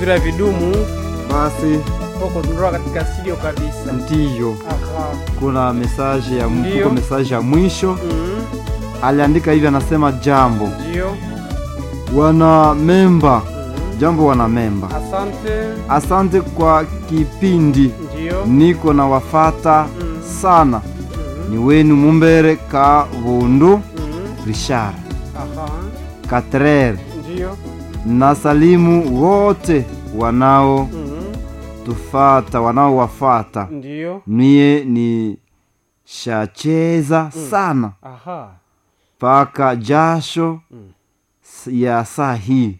Vira vidumu basi huko tundoa katika studio kabisa. Ndiyo. Aha. Kuna message ya Ndiyo. mfuko, message ya mwisho. Aliandika hivi, anasema jambo. Ndio. Wana memba. Jambo wana memba. Asante kwa kipindi. Ndio. Niko na wafata sana. Ni wenu Mumbere Kabundu Richard. Aha. Katrer. Ndio. Na salimu wote wanao tufata, wanao wafata. Ndio. Mie ni shacheza sana. Aha. Paka jasho ya saa hii.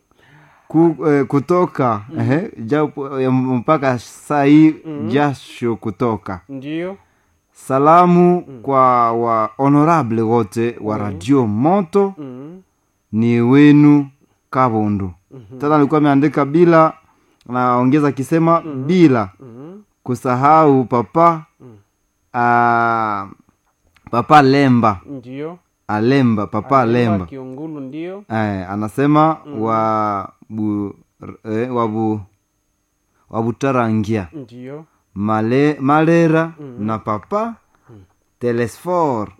Kutoka mpaka saa hii jasho kutoka. Ndio. Salamu kwa wa honorable wote wa Radio Moto. Ni wenu Kabundu. Tata alikuwa ameandika bila, naongeza kisema bila kusahau papa papa Lemba. Ndio. Alemba, papa Lemba Kiungulu. Ndio. Anasema wabutarangia. Ndio. Malera na papa Telesfor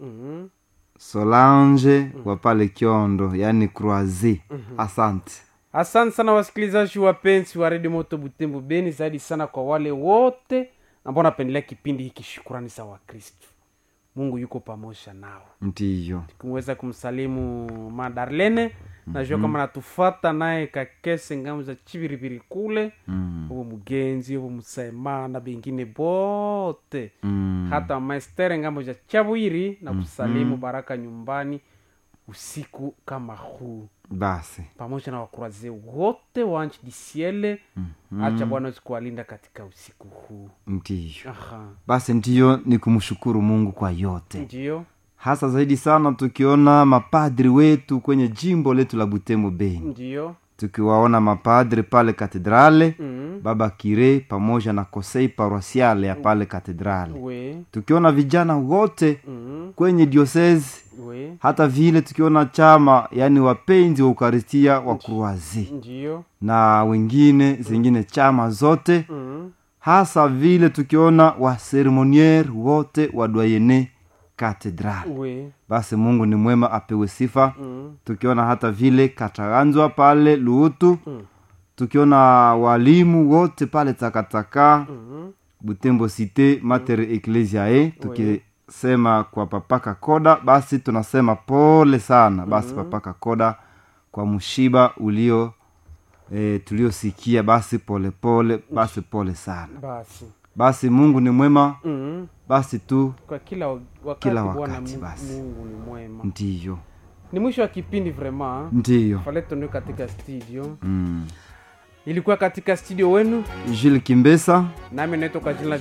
Solange wapale Kiondo, yani Croazi. Asante sana wasikilizaji wapenzi wa Radio Moto Butembo Beni, zaidi sana kwa wale wote ambao napendelea kipindi hiki. Shukrani za Wakristo. Mungu yuko pamoja nao. Ndiyo. Kumweza kumsalimu Madarlene. Najua kama natufuata naye kakese ngamu za Chibiribiri kule. Ubu Mugenzi, ubu Musaima na bengine bote. Hata maestere ngamu za Chabuiri na kusalimu baraka nyumbani usiku kama huu. Basi Pamoja na wakuraze wote wa nchi disiele. Acha Bwana kuwalinda katika usiku huu. Ndiyo. Aha. Basi ndiyo ni kumshukuru Mungu kwa yote. Ndiyo. Hasa zaidi sana tukiona mapadri wetu kwenye jimbo letu la Butembo Beni. Ndiyo. Tukiwaona mapadri pale katedrale, baba kire pamoja na kosei paroisiale ya pale katedrale. Tukiona vijana wote kwenye diocese. Hata vile tukiona chama, yani wapenzi wa Ukaristia wa Croazi. Ndiyo. Na wengine zingine chama zote. Hasa vile tukiona wa ceremoniere wote wa doyene katedrale. Basi Mungu ni mwema, apewe sifa. Tukiona hata vile Kataganzwa pale Luutu. Tukiona walimu wote pale Takataka Butembo Cité Mater Ecclesiae. Tukisema kwa Papa Kakoda, basi tunasema pole sana. Basi Papa Kakoda kwa mshiba ulio tuliosikia, basi pole pole, basi pole sana. Basi Mungu ni mwema. Basi tu kwa kila wakati basi. Mungu ni mwema. Ndiyo. Ni mwisho wa kipindi vraiment. Ndiyo. Faleto ndio katika studio. Ilikuwa katika studio wenu Jules Kimbesa. Nami naitwa kwa jina la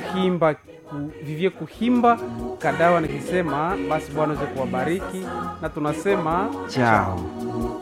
Vivie Kuhimba Kadawa, nikisema basi Bwana aweze kuwabariki na tunasema ciao.